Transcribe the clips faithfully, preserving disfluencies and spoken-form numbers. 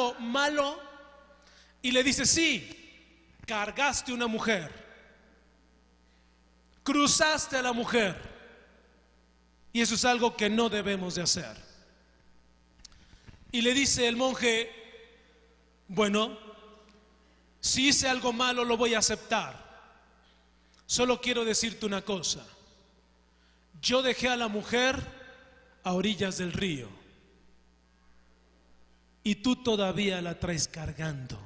algo malo y le dice: sí, cargaste una mujer, cruzaste a la mujer, y eso es algo que no debemos de hacer. Y le dice el monje: bueno, si hice algo malo lo voy a aceptar. Solo quiero decirte una cosa: yo dejé a la mujer a orillas del río y tú todavía la traes cargando.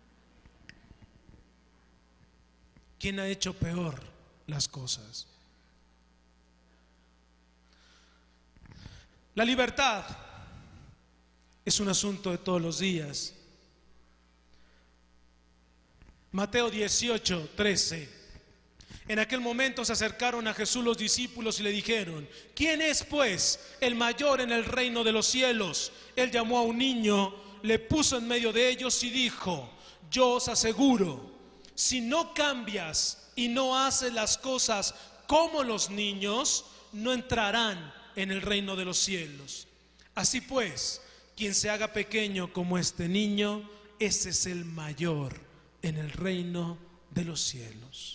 ¿Quién ha hecho peor las cosas? La libertad es un asunto de todos los días. Mateo dieciocho, trece. En aquel momento se acercaron a Jesús los discípulos y le dijeron: ¿quién es pues el mayor en el reino de los cielos? Él llamó a un niño, le puso en medio de ellos y dijo: yo os aseguro, si no cambias y no haces las cosas como los niños, no entrarán en el reino de los cielos. Así pues, quien se haga pequeño como este niño, ese es el mayor en el reino de los cielos.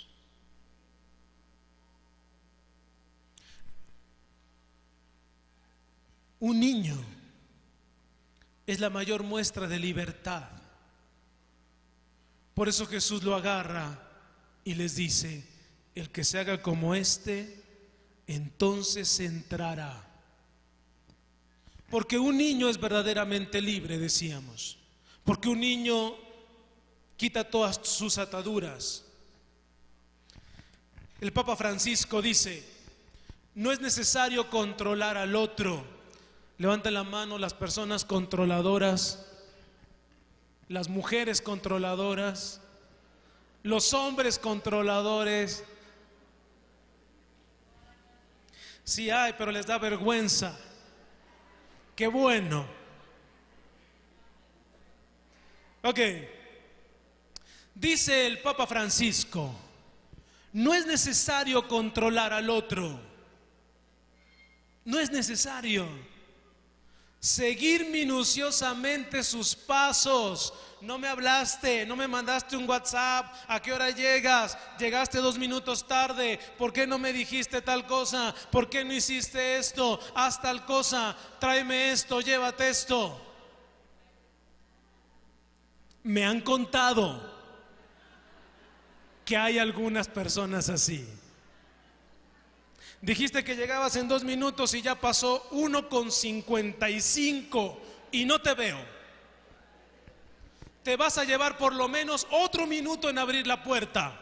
Un niño es la mayor muestra de libertad. Por eso Jesús lo agarra y les dice: el que se haga como este, entonces entrará. Porque un niño es verdaderamente libre, decíamos. Porque un niño quita todas sus ataduras. El Papa Francisco dice: no es necesario controlar al otro. Levanten la mano las personas controladoras, las mujeres controladoras, los hombres controladores. Sí hay, pero les da vergüenza. Qué bueno. Ok. Dice el Papa Francisco: no es necesario controlar al otro. No es necesario. Seguir minuciosamente sus pasos. No me hablaste, no me mandaste un WhatsApp. ¿A qué hora llegas? Llegaste dos minutos tarde. ¿Por qué no me dijiste tal cosa? ¿Por qué no hiciste esto? Haz tal cosa. Tráeme esto, llévate esto. Me han contado que hay algunas personas así. Dijiste que llegabas en dos minutos y ya pasó uno con cincuenta y cinco y no te veo. Te vas a llevar por lo menos otro minuto en abrir la puerta.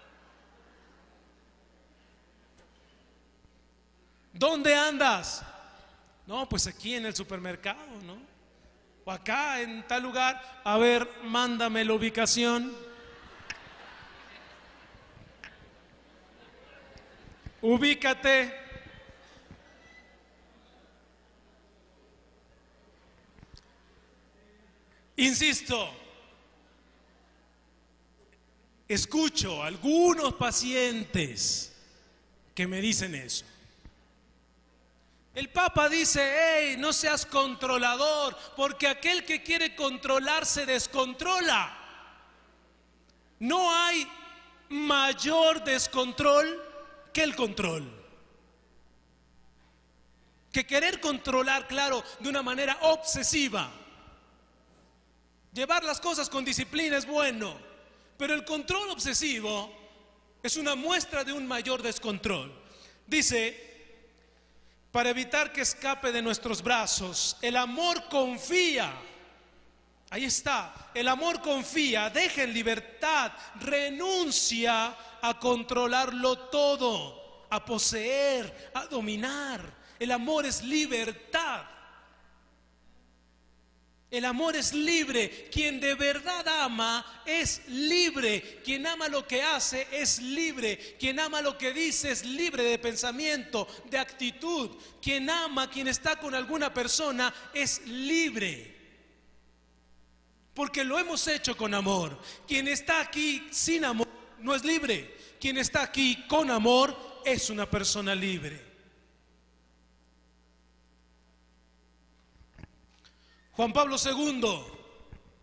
¿Dónde andas? No, pues aquí en el supermercado, ¿no? O acá en tal lugar. A ver, mándame la ubicación. Ubícate. Insisto, escucho a algunos pacientes que me dicen eso. El Papa dice: hey, no seas controlador, porque aquel que quiere controlar se descontrola. No hay mayor descontrol que el control. Que querer controlar, claro, de una manera obsesiva. Llevar las cosas con disciplina es bueno, pero el control obsesivo es una muestra de un mayor descontrol. Dice: para evitar que escape de nuestros brazos, el amor confía. Ahí está, el amor confía, deja en libertad, renuncia a controlarlo todo, a poseer, a dominar. El amor es libertad. El amor es libre. Quien de verdad ama es libre. Quien ama lo que hace es libre. Quien ama lo que dice es libre de pensamiento, de actitud. Quien ama, quien está con alguna persona es libre. Porque lo hemos hecho con amor. Quien está aquí sin amor no es libre. Quien está aquí con amor es una persona libre. Juan Pablo segundo